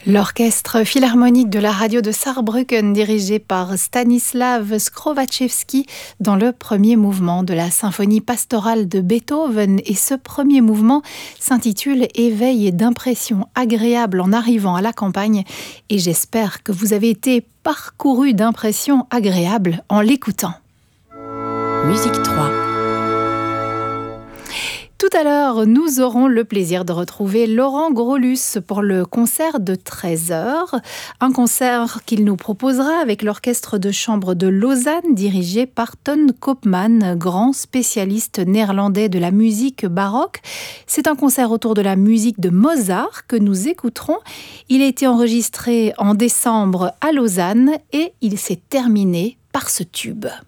L'orchestre philharmonique de la radio de Saarbrücken, dirigé par Stanislav Skrovatchevski, dans le premier mouvement de la symphonie pastorale de Beethoven. Et ce premier mouvement s'intitule « Éveil d'impressions agréables en arrivant à la campagne ». Et j'espère que vous avez été parcouru d'impressions agréables en l'écoutant. Musique 3. Tout à l'heure, nous aurons le plaisir de retrouver Laurent Grolus pour le concert de 13h. Un concert qu'il nous proposera avec l'orchestre de chambre de Lausanne, dirigé par Ton Koopman, grand spécialiste néerlandais de la musique baroque. C'est un concert autour de la musique de Mozart que nous écouterons. Il a été enregistré en décembre à Lausanne et il s'est terminé par ce tube.